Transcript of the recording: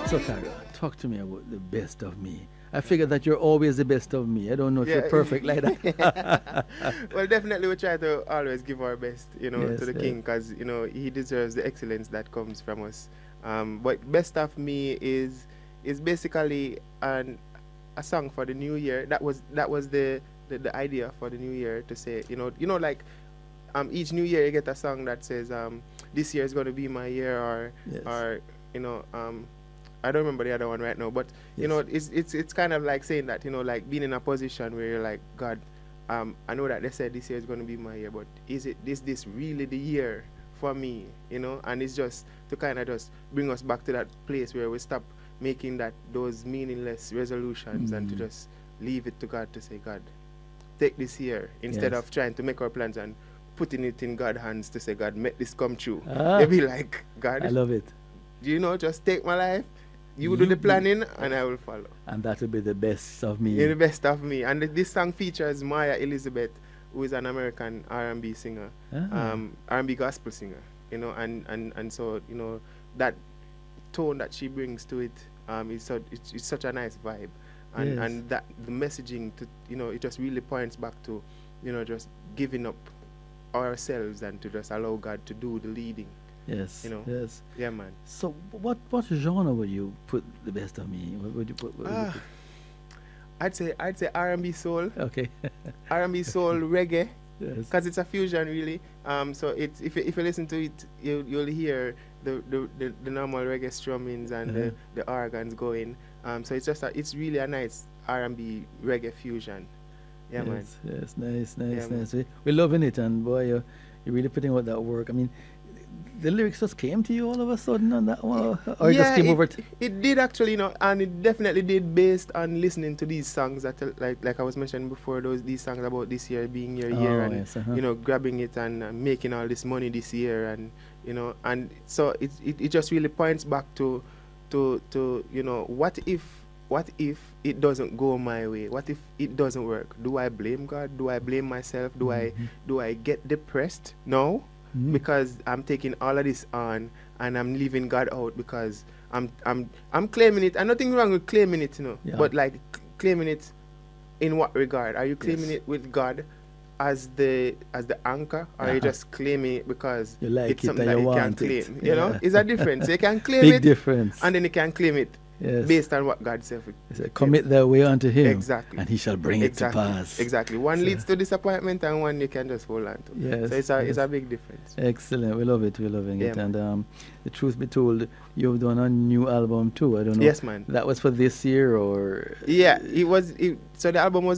So, Tara, talk to me about the best of me. I figure that you're always the best of me. I don't know if you're perfect like that. Well, definitely we try to always give our best, Yes, to the yes. king, because he deserves the excellence that comes from us. But best of me is basically a song for the new year. That was the idea for the new year, to say, like, each new year you get a song that says, this year is going to be my year, or Yes. or you know I don't remember the other one right now, but Yes. it's kind of like saying that, like being in a position where you're like, God, I know that they said this year is going to be my year, but is it this really the year for me? And it's just to kind of just bring us back to that place where we stop making those meaningless resolutions, and to just leave it to God, to say, God, take this year, instead Yes. of trying to make our plans and putting it in God's hands, to say, God, make this come true. Ah, You'll be like, God, I love it. just take my life. You do You the do- planning, and I will follow. And that will be the best of me. You're the best of me. And this song features Maya Elizabeth, who is an American R&B singer, Ah. R&B gospel singer. And so that tone that she brings to it, it's such a nice vibe, and Yes. and that the messaging to it just really points back to just giving up ourselves, and to just allow God to do the leading. Yes. You know. Yes. Yeah, man. So, what genre would you put the best of me? What would you put? What would you Ah, I'd say R&B soul, put? Okay. R&B soul reggae, Yes. because it's a fusion, really. So it's, if you listen to it, you'll hear the normal reggae strummings, and Uh-huh. the organs going. So it's really a nice R&B reggae fusion. Yeah, man. Yes, yes, nice, nice, Yeah, nice. We're loving it, and boy, you're really putting out that work. I mean, the lyrics just came to you all of a sudden on that one, or it just came over. It did actually, and it definitely did, based on listening to these songs that, like I was mentioning before, these songs about this year being your year, Oh, and yes, uh-huh. grabbing it, and making all this money this year, and and so it just really points back to what if it doesn't go my way? What if it doesn't work? Do I blame God? Do I blame myself? Do I get depressed? No, Mhm. because I'm taking all of this on, and I'm leaving God out, because I'm claiming it, and nothing wrong with claiming it, Yeah. but like claiming it in what regard? Are you claiming Yes. it with God as the anchor, or are you Uh-huh. just claiming it because You like it's it something and that you you can want it. claim? Yeah. It's a difference. You can claim Big it, difference. and then you can claim it Yes. based on what God said. He said, commit thy way unto him, Exactly. and he shall bring Exactly. it to pass. Exactly. One So- leads to disappointment, and one you can just hold on to. Yes, So it's yes. a big difference. Excellent. We love it. We're loving Yeah, it. And the truth be told, you've done a new album too. I don't know. Yes, man. That was for this year, or Yeah, so the album was